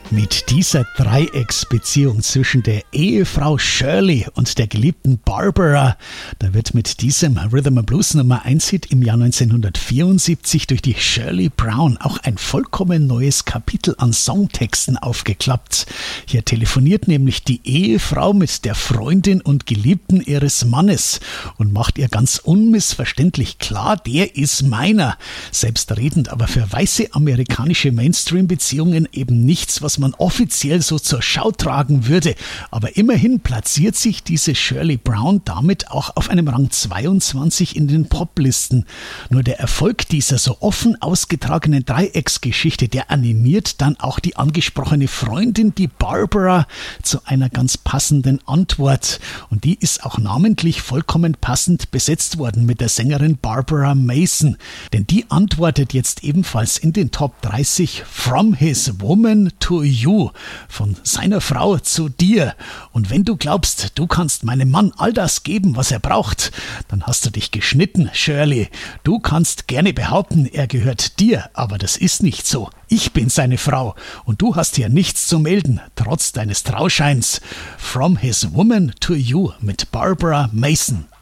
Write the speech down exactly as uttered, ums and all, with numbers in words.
Mit dieser Dreiecksbeziehung zwischen der Ehefrau Shirley und der geliebten Barbara, da wird mit diesem Rhythm and Blues Nummer eins Hit im Jahr neunzehnhundertvierundsiebzig durch die Shirley Brown auch ein vollkommen neues Kapitel an Songtexten aufgeklappt. Hier telefoniert nämlich die Ehefrau mit der Freundin und Geliebten ihres Mannes und macht ihr ganz unmissverständlich klar, der ist meiner. Selbstredend aber für weiße amerikanische Mainstream-Beziehungen eben nichts, was man offiziell so zur Schau tragen würde. Aber immerhin platziert sich diese Shirley Brown damit auch auf einem Rang zweiundzwanzig in den Poplisten. Nur der Erfolg dieser so offen ausgetragenen Dreiecksgeschichte, der animiert dann auch die angesprochene Freundin, die Barbara, zu einer ganz passenden Antwort. Und die ist auch namentlich vollkommen passend besetzt worden mit der Sängerin Barbara Mason. Denn die antwortet jetzt ebenfalls in den Top dreißig From His Woman to You, von seiner Frau zu dir. Und wenn du glaubst, du kannst meinem Mann all das geben, was er braucht, dann hast du dich geschnitten, Shirley. Du kannst gerne behaupten, er gehört dir, aber das ist nicht so. Ich bin seine Frau und du hast hier nichts zu melden, trotz deines Trauscheins. From His Woman to You mit Barbara Mason.